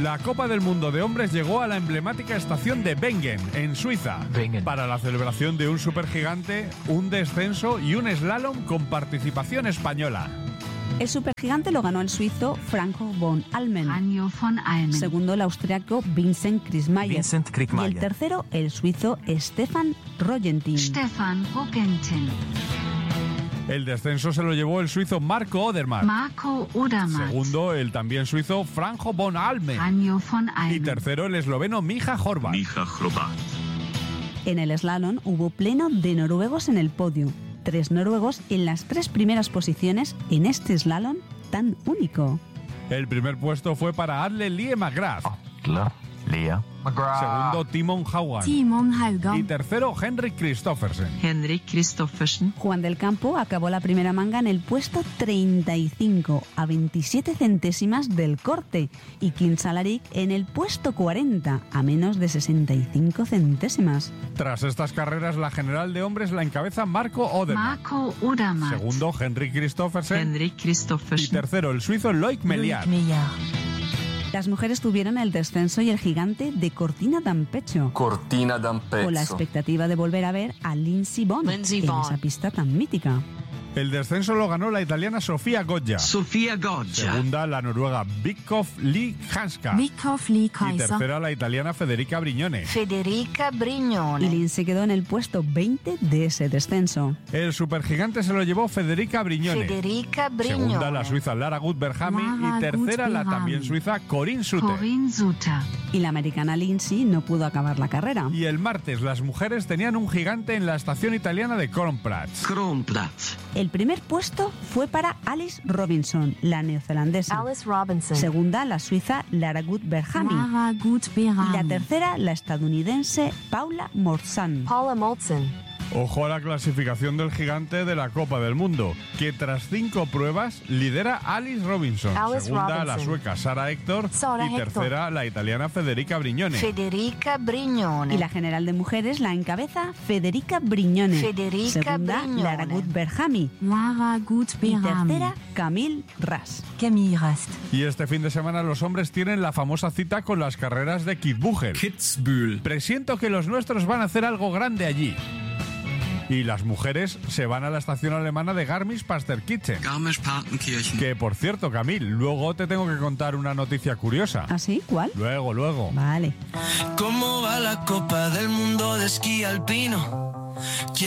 La Copa del Mundo de Hombres llegó a la emblemática estación de Wengen, en Suiza, para la celebración de un supergigante, un descenso y un slalom con participación española. El supergigante lo ganó el suizo Franco von Allmen. Segundo, el austriaco Vincent Kriegmeier. Y el tercero, el suizo Stefan Rogentin. El descenso se lo llevó el suizo Marco Odermatt. Segundo, el también suizo Franco von Allmen. Y tercero, el esloveno Micha Horvat. En el slalom hubo pleno de noruegos en el podio. 3 noruegos en las 3 primeras posiciones en este slalom tan único. El primer puesto fue para Atle Lie McGrath. Segundo, Timon Haugan. Y tercero, Henrik Kristoffersen. Juan del Campo acabó la primera manga en el puesto 35, a 27 centésimas del corte, y Kim Salaric en el puesto 40, a menos de 65 centésimas. Tras estas carreras, la general de hombres la encabeza Marco Odermatt. Segundo, Henrik Kristoffersen. Y tercero, el suizo Loic Meliard. Las mujeres tuvieron el descenso y el gigante de Cortina d'Ampezzo. Con la expectativa de volver a ver a Lindsey Vonn en esa pista tan mítica. El descenso lo ganó la italiana Sofia Goggia. Segunda, la noruega Vikov Lie Hanska. Y tercera, la italiana Federica Brignone. Y Lindsey quedó en el puesto 20 de ese descenso. El supergigante se lo llevó Federica Brignone. Segunda, la suiza Lara Gut-Bergamy. Y tercera, la también suiza Corinne Suter. Y la americana Lindsey no pudo acabar la carrera. Y el martes, las mujeres tenían un gigante en la estación italiana de Kronplatz. El primer puesto fue para Alice Robinson, la neozelandesa. Segunda, la suiza Lara Gut-Bergamy. Y la tercera, la estadounidense Paula Molzan. Ojo a la clasificación del gigante de la Copa del Mundo, que tras 5 pruebas lidera Alice Robinson. Segunda, la sueca Sara Hector. Y tercera, la italiana Federica Brignone. Y la general de mujeres la encabeza Federica Brignone. Segunda, Lara Gut-Bergamy. Y tercera, Camille Rast. Y este fin de semana los hombres tienen la famosa cita con las carreras de Kitzbühel. Presiento que los nuestros van a hacer algo grande allí. Y las mujeres se van a la estación alemana de Garmisch-Partenkirchen. Que, por cierto, Camille, luego te tengo que contar una noticia curiosa. ¿Ah, sí? ¿Cuál? Luego. Vale. ¿Cómo va la Copa del Mundo de esquí alpino?